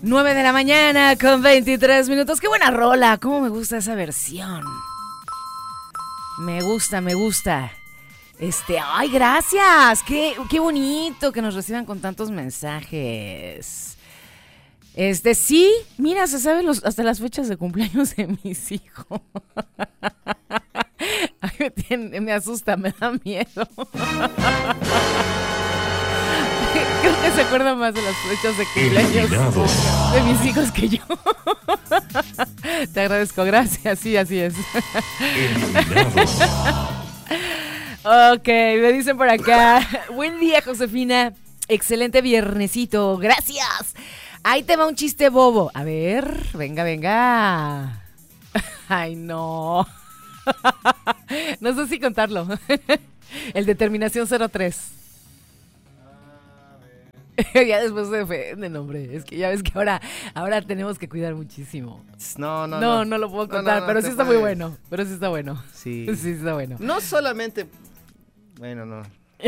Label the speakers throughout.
Speaker 1: 9 de la mañana con 23 minutos. ¡Qué buena rola! ¿Cómo me gusta esa versión? Me gusta. ¡Ay, gracias! ¡Qué bonito que nos reciban con tantos mensajes! Sí, mira, se saben hasta las fechas de cumpleaños de mis hijos. Ay, me asusta, me da miedo. Creo que se acuerda más de las fechas de cumpleaños de mis hijos que yo. Te agradezco, gracias, sí, así es. Ok, me dicen por acá. Buen día, Josefina. Excelente viernesito, gracias. Ahí te va un chiste bobo. A ver, venga. Ay, no. No sé si contarlo. El de terminación 03. Ya después se ofenden, hombre. Es que ya ves que ahora tenemos que cuidar muchísimo.
Speaker 2: No
Speaker 1: lo puedo contar, pero sí está muy bueno.
Speaker 2: Sí.
Speaker 1: Sí está bueno.
Speaker 2: No solamente... Bueno, no.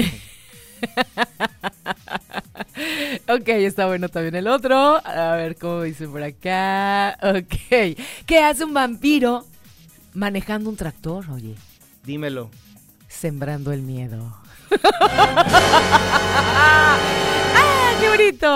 Speaker 1: Ok, está bueno también el otro. A ver cómo dicen por acá. Ok. ¿Qué hace un vampiro manejando un tractor, oye?
Speaker 2: Dímelo.
Speaker 1: Sembrando el miedo. ¡Qué bonito!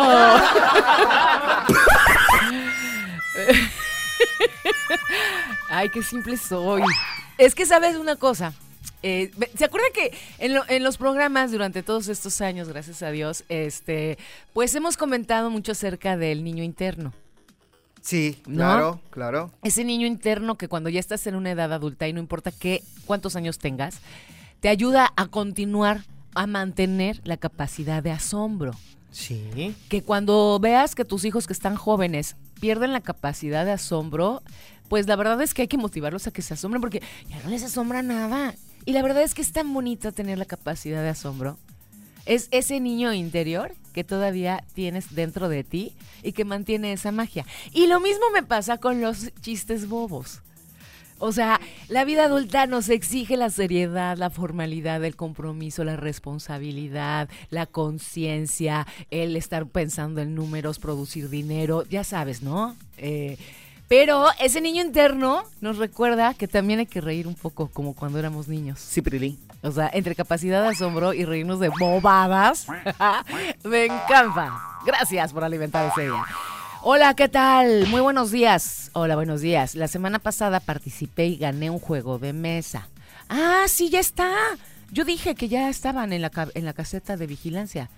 Speaker 1: Ay, qué simple soy. Es que sabes una cosa. ¿Se acuerda que en los programas durante todos estos años, gracias a Dios, pues hemos comentado mucho acerca del niño interno?
Speaker 2: Sí,
Speaker 1: ¿no?
Speaker 2: claro.
Speaker 1: Ese niño interno que cuando ya estás en una edad adulta y no importa cuántos años tengas, te ayuda a continuar a mantener la capacidad de asombro.
Speaker 2: Sí.
Speaker 1: Que cuando veas que tus hijos que están jóvenes pierden la capacidad de asombro, pues la verdad es que hay que motivarlos a que se asombren porque ya no les asombra nada. Y la verdad es que es tan bonito tener la capacidad de asombro. Es ese niño interior que todavía tienes dentro de ti y que mantiene esa magia. Y lo mismo me pasa con los chistes bobos. O sea, la vida adulta nos exige la seriedad, la formalidad, el compromiso, la responsabilidad, la conciencia, el estar pensando en números, producir dinero, ya sabes, ¿no? Pero ese niño interno nos recuerda que también hay que reír un poco como cuando éramos niños.
Speaker 2: Sí, Prilín.
Speaker 1: O sea, entre capacidad de asombro y reírnos de bobadas. Me encanta. Gracias por alimentar ese día. Hola, ¿qué tal? Muy buenos días. Hola, buenos días. La semana pasada participé y gané un juego de mesa. Ah, sí, ya está. Yo dije que ya estaban en la caseta de vigilancia.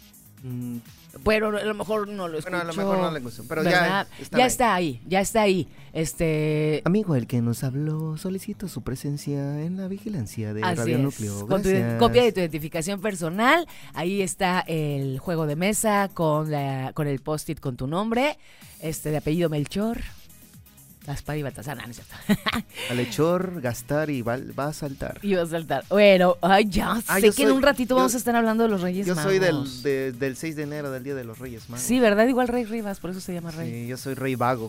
Speaker 1: Pero a lo mejor no lo escuchó.
Speaker 2: Bueno, a lo mejor no le gustó, pero
Speaker 1: ¿verdad? Ya está ahí.
Speaker 2: Amigo, el que nos habló, solicito su presencia en la vigilancia de
Speaker 1: Así
Speaker 2: Radio
Speaker 1: es.
Speaker 2: Núcleo.
Speaker 1: Con tu
Speaker 2: Gracias.
Speaker 1: copia de tu identificación personal, ahí está el juego de mesa con el post-it con tu nombre, de apellido Melchor, Gaspar y Baltasar, no es cierto.
Speaker 2: Malhechor, gastar y va a saltar.
Speaker 1: Y va a saltar. Bueno, sé que en un ratito vamos a estar hablando de los Reyes Magos.
Speaker 2: Yo soy del 6 de enero, del Día de los Reyes Magos.
Speaker 1: Sí, ¿verdad? Igual Rey Rivas, por eso se llama Rey.
Speaker 2: Sí, yo soy Rey Vago.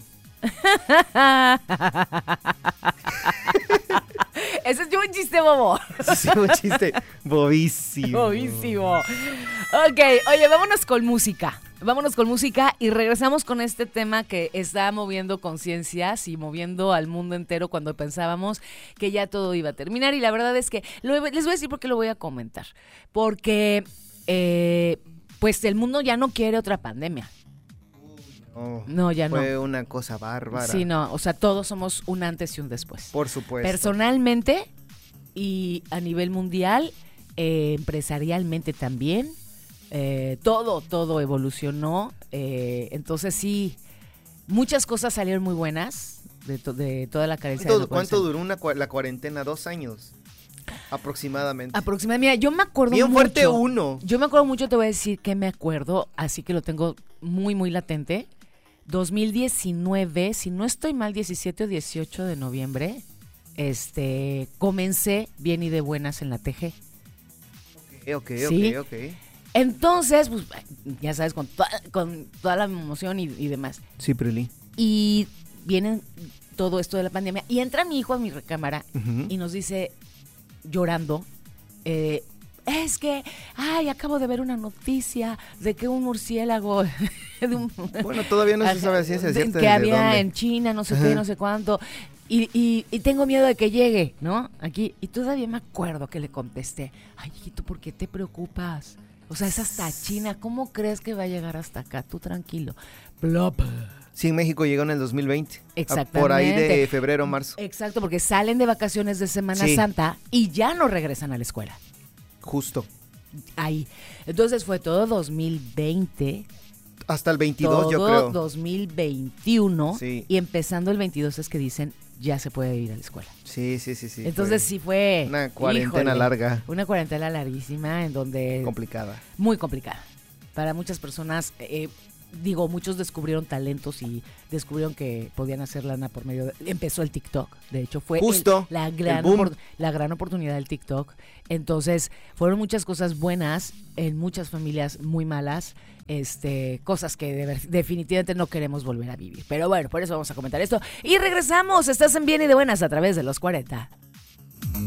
Speaker 1: Ese es un chiste bobo.
Speaker 2: Sí, un chiste bobísimo.
Speaker 1: Bobísimo. Ok, oye, vámonos con música y regresamos con este tema que está moviendo conciencias y moviendo al mundo entero cuando pensábamos que ya todo iba a terminar. Y la verdad es que les voy a decir por qué lo voy a comentar. Porque pues el mundo ya no quiere otra pandemia. No, ya no.
Speaker 2: Fue una cosa bárbara.
Speaker 1: Sí, no, o sea, todos somos un antes y un después.
Speaker 2: Por supuesto.
Speaker 1: Personalmente y a nivel mundial, empresarialmente también, todo evolucionó. Entonces sí, muchas cosas salieron muy buenas de toda la carencia.
Speaker 2: ¿Cuánto duró la cuarentena? 2 años. Aproximadamente.
Speaker 1: Mira, yo me acuerdo
Speaker 2: bien
Speaker 1: mucho.
Speaker 2: Fuerte uno.
Speaker 1: Yo me acuerdo mucho, te voy a decir que me acuerdo, así que lo tengo muy, muy latente. 2019, si no estoy mal, 17 o 18 de noviembre, comencé bien y de buenas en la TG.
Speaker 2: Ok.
Speaker 1: Entonces, pues, ya sabes, con toda la emoción y demás.
Speaker 2: Sí, Preli.
Speaker 1: Y viene todo esto de la pandemia, y entra mi hijo a mi recámara y nos dice, llorando, es que, acabo de ver una noticia de que un murciélago
Speaker 2: Bueno, todavía no se sabe a ciencia cierta
Speaker 1: que
Speaker 2: de
Speaker 1: había
Speaker 2: dónde.
Speaker 1: en China, no sé qué, no sé cuánto. Y tengo miedo de que llegue, ¿no? Aquí. Y todavía me acuerdo que le contesté, ay, hijito, ¿por qué te preocupas? O sea, es hasta China. ¿Cómo crees que va a llegar hasta acá? Tú tranquilo. Plop.
Speaker 2: Sí, en México llegó en el 2020.
Speaker 1: Exactamente.
Speaker 2: Por ahí de febrero, marzo.
Speaker 1: Exacto, porque salen de vacaciones de Semana
Speaker 2: Sí.
Speaker 1: Santa y ya no regresan a la escuela.
Speaker 2: Justo.
Speaker 1: Ahí. Entonces fue todo 2020.
Speaker 2: Hasta el 22, yo
Speaker 1: todo
Speaker 2: creo.
Speaker 1: 2021.
Speaker 2: Sí.
Speaker 1: Y empezando el 22 es que dicen, ya se puede ir a la escuela.
Speaker 2: Sí.
Speaker 1: Entonces sí fue...
Speaker 2: una cuarentena larga.
Speaker 1: Una cuarentena larguísima en donde...
Speaker 2: Complicada.
Speaker 1: Muy complicada. Para muchas personas, muchos descubrieron talentos y descubrieron que podían hacer lana por medio de... Empezó el TikTok, de hecho fue
Speaker 2: Justo,
Speaker 1: la
Speaker 2: el
Speaker 1: gran
Speaker 2: boom.
Speaker 1: la gran oportunidad del TikTok. Entonces fueron muchas cosas buenas en muchas familias muy malas, cosas que definitivamente no queremos volver a vivir. Pero bueno, por eso vamos a comentar esto. Y regresamos, estás en Bien y de Buenas a través de los 40.